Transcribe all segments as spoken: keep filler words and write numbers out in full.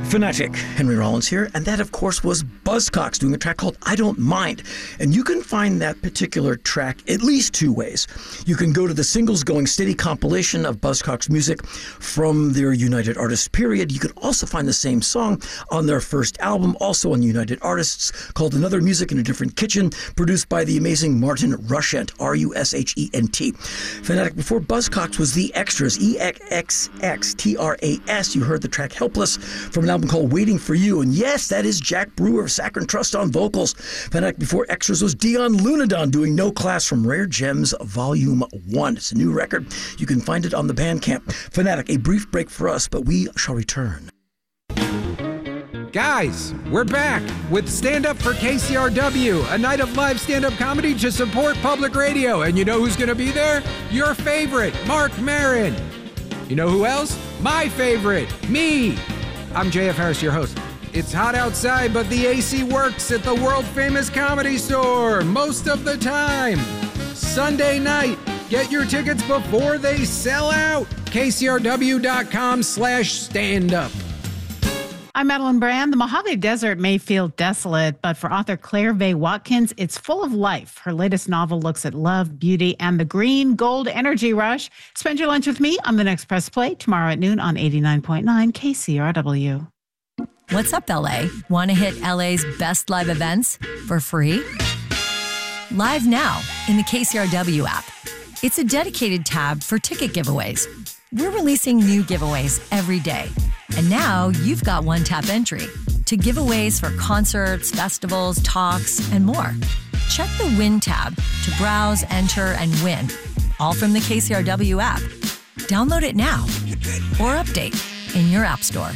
Fanatic, Henry Rollins here, and that, of course, was Buzzcocks doing a track called I Don't Mind. And you can find that particular track at least two ways. You can go to the Singles Going Steady compilation of Buzzcocks music from their United Artists period. You can also find the same song on their first album, also on United Artists, called Another Music in a Different Kitchen, produced by the amazing Martin Rushent, R U S H E N T. Fanatic before Buzzcocks was The Extras, E X X T R A S. You heard the track Helpless from an album called Waiting for You. And yes, that is Jack Brewer of Saccharine Trust on vocals. Fanatic before Extras was Dion Lunadon doing No Class from Rare Gems Volume one. It's a new record. You can find it on the Bandcamp. Fanatic, a brief break for us, but we shall return. Guys, we're back with Stand Up for K C R W, a night of live stand-up comedy to support public radio. And you know who's going to be there? Your favorite, Mark Maron. You know who else? My favorite, me. I'm J F Harris, your host. It's hot outside, but the A C works at the world-famous Comedy Store most of the time. Sunday night. Get your tickets before they sell out. K C R W dot com slash stand up. I'm Madeline Brand. The Mojave Desert may feel desolate, but for author Claire Vaye Watkins, it's full of life. Her latest novel looks at love, beauty, and the green gold energy rush. Spend your lunch with me on the next Press Play tomorrow at noon on eighty-nine point nine K C R W. What's up, L A? Want to hit L A's best live events for free? Live now in the K C R W app. It's a dedicated tab for ticket giveaways. We're releasing new giveaways every day. And now you've got one-tap entry to giveaways for concerts, festivals, talks, and more. Check the Win tab to browse, enter, and win, all from the K C R W app. Download it now or update in your app store.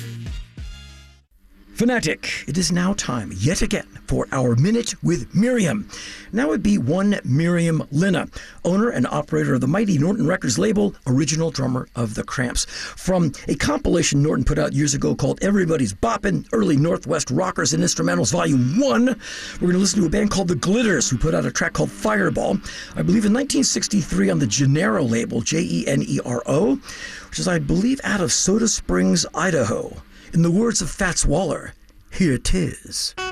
Fanatic, it is now time, yet again, for our Minute with Miriam. Now would be one Miriam Linna, owner and operator of the mighty Norton Records label, original drummer of The Cramps. From a compilation Norton put out years ago called Everybody's Boppin', Early Northwest Rockers and Instrumentals Volume one, we're going to listen to a band called The Glitters, who put out a track called Fireball, I believe in nineteen sixty-three on the Genero label, J E N E R O, which is, I believe, out of Soda Springs, Idaho. In the words of Fats Waller, here it is.